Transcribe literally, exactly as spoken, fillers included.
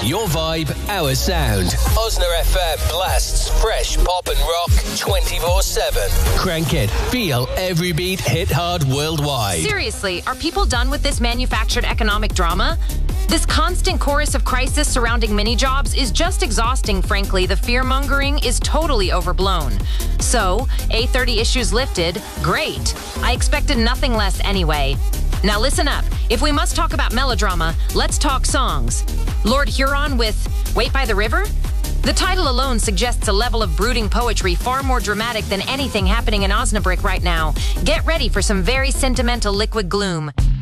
Your vibe, our sound. Osner F M blasts fresh pop and rock twenty-four seven. Crank it. Feel every beat hit hard worldwide. Seriously, are people done with this manufactured economic drama? This constant chorus of crisis surrounding mini-jobs is just exhausting, frankly. The fear-mongering is totally overblown. So, A thirty issues lifted, great. I expected nothing less anyway. Now listen up. If we must talk about melodrama, let's talk songs. Lord Huron with Wait by the River? The title alone suggests a level of brooding poetry far more dramatic than anything happening in Osnabrück right now. Get ready for some very sentimental liquid gloom.